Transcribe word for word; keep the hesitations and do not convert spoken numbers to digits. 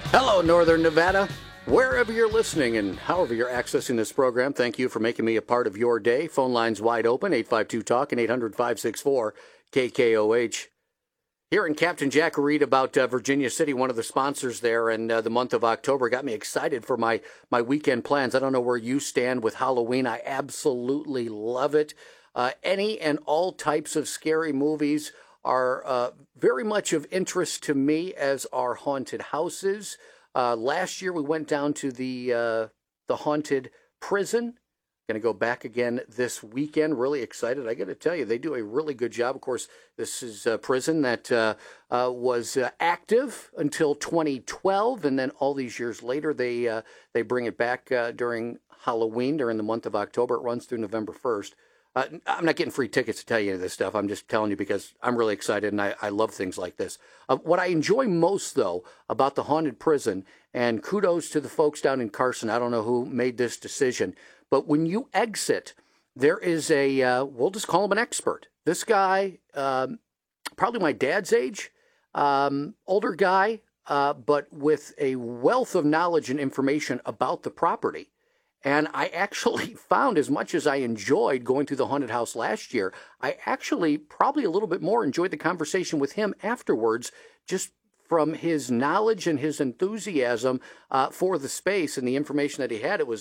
Hello, Northern Nevada. Wherever you're listening and however you're accessing this program, thank you for making me a part of your day. Phone lines wide open, eight five two talk and eight hundred, five six four, K K O H. Hearing Captain Jack read about uh, Virginia City, one of the sponsors there, and uh, the month of October got me excited for my, my weekend plans. I don't know where you stand with Halloween. I absolutely love it. Uh, any and all types of scary movies are uh, very much of interest to me, as are haunted houses. Uh, last year we went down to the uh, the haunted prison. Going to go back again this weekend. Really excited. I got to tell you, they do a really good job. Of course, this is a prison that uh, uh, was uh, active until twenty twelve, and then all these years later, they uh, they bring it back uh, during Halloween, during the month of October. It runs through November first. Uh, I'm not getting free tickets to tell you any of this stuff. I'm just telling you because I'm really excited and I, I love things like this. Uh, what I enjoy most, though, about the haunted prison, and kudos to the folks down in Carson, I don't know who made this decision, but when you exit, there is a, uh, we'll just call him an expert. This guy, um, probably my dad's age, um, older guy, uh, but with a wealth of knowledge and information about the property. And I actually found, as much as I enjoyed going through the haunted house last year, I actually probably a little bit more enjoyed the conversation with him afterwards, just from his knowledge and his enthusiasm uh, for the space and the information that he had. It was